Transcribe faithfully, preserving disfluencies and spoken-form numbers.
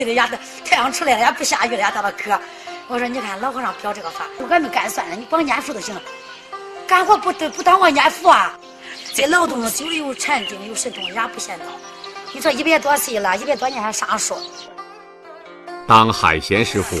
这个丫的太阳出来了，也不下雨了，也打了渴。我说你看老和尚表这个法，我们干算了，你光念佛就行了，干活不不当我念佛啊。这劳动久了有禅定，有神通，也不嫌早。你说一百多岁了，一百多年还上树。 当海贤师傅